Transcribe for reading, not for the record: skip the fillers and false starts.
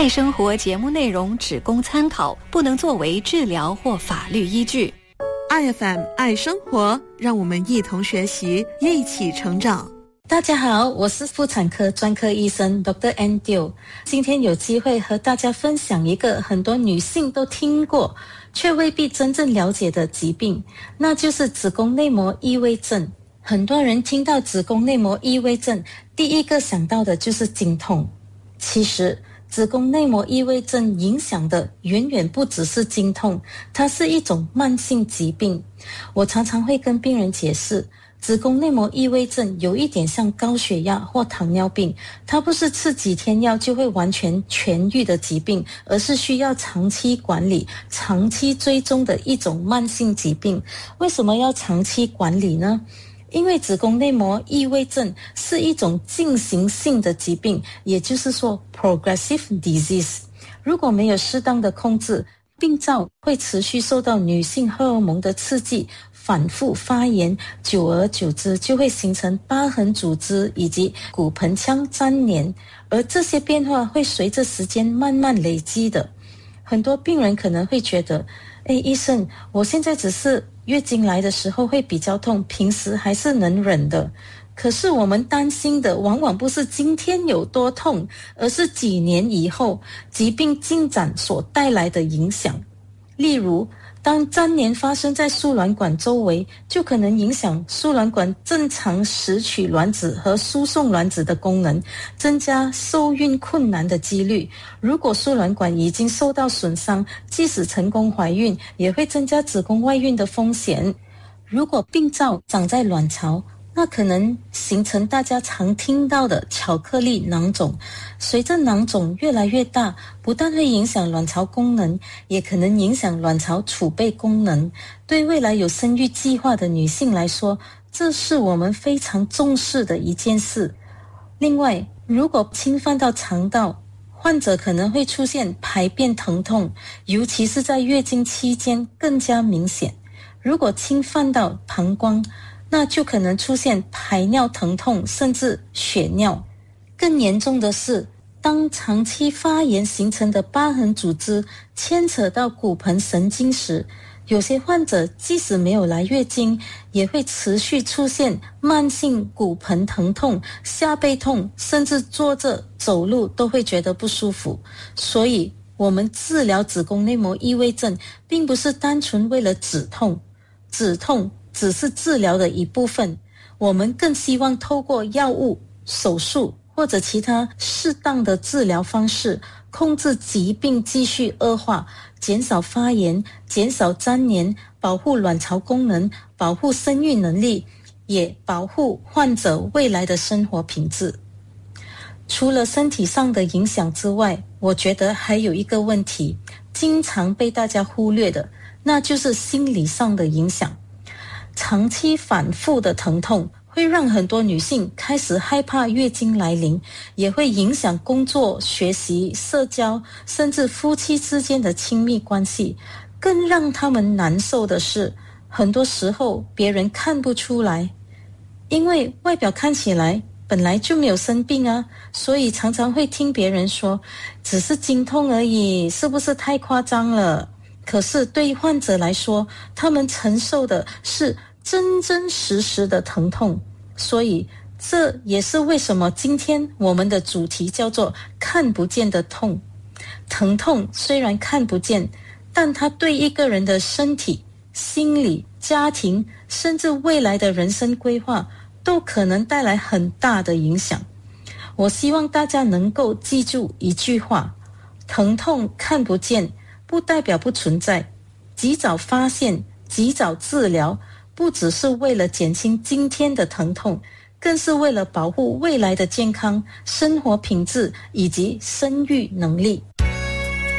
爱生活节目内容只供参考，不能作为治疗或法律依据。 IFM 爱生活，让我们一同学习，一起成长。 大家好，我是妇产科专科医生 Dr. Andrew。 今天有机会和大家分享一个很多女性都听过却未必真正了解的疾病，那就是子宫内膜异位症。很多人听到子宫内膜异位症，第一个想到的就是经痛。其实子宫内膜异位症影响的远远不只是经痛，它是一种慢性疾病。我常常会跟病人解释，子宫内膜异位症有一点像高血压或糖尿病，它不是吃几天药就会完全痊愈的疾病，而是需要长期管理、长期追踪的一种慢性疾病。为什么要长期管理呢？因为子宫内膜异位症是一种进行性的疾病，也就是说 progressive disease。 如果没有适当的控制，病灶会持续受到女性荷尔蒙的刺激，反复发炎，久而久之就会形成疤痕组织以及骨盆腔粘连，而这些变化会随着时间慢慢累积的。很多病人可能会觉得，医生，我现在只是月经来的时候会比较痛，平时还是能忍的。可是我们担心的往往不是今天有多痛，而是几年以后疾病进展所带来的影响。例如，当粘连发生在输卵管周围，就可能影响输卵管正常拾取卵子和输送卵子的功能，增加受孕困难的几率。如果输卵管已经受到损伤，即使成功怀孕，也会增加子宫外孕的风险。如果病灶长在卵巢，那可能形成大家常听到的巧克力囊肿。随着囊肿越来越大，不但会影响卵巢功能，也可能影响卵巢储备功能。对未来有生育计划的女性来说，这是我们非常重视的一件事。另外，如果侵犯到肠道，患者可能会出现排便疼痛，尤其是在月经期间更加明显。如果侵犯到膀胱，那就可能出现排尿疼痛，甚至血尿。更严重的是，当长期发炎形成的疤痕组织牵扯到骨盆神经时，有些患者即使没有来月经，也会持续出现慢性骨盆疼痛、下背痛，甚至坐着走路都会觉得不舒服。所以我们治疗子宫内膜异位症并不是单纯为了止痛，止痛只是治疗的一部分，我们更希望透过药物、手术或者其他适当的治疗方式，控制疾病继续恶化，减少发炎，减少粘连，保护卵巢功能，保护生育能力，也保护患者未来的生活品质。除了身体上的影响之外，我觉得还有一个问题，经常被大家忽略的，那就是心理上的影响。长期反复的疼痛会让很多女性开始害怕月经来临，也会影响工作、学习、社交，甚至夫妻之间的亲密关系。更让他们难受的是，很多时候别人看不出来，因为外表看起来本来就没有生病啊，所以常常会听别人说只是经痛而已，是不是太夸张了？可是对于患者来说，他们承受的是真真实实的疼痛。所以这也是为什么今天我们的主题叫做看不见的痛。疼痛虽然看不见，但它对一个人的身体、心理、家庭，甚至未来的人生规划都可能带来很大的影响。我希望大家能够记住一句话，疼痛看不见不代表不存在，及早发现，及早治疗，不只是为了减轻今天的疼痛，更是为了保护未来的健康、生活品质以及生育能力。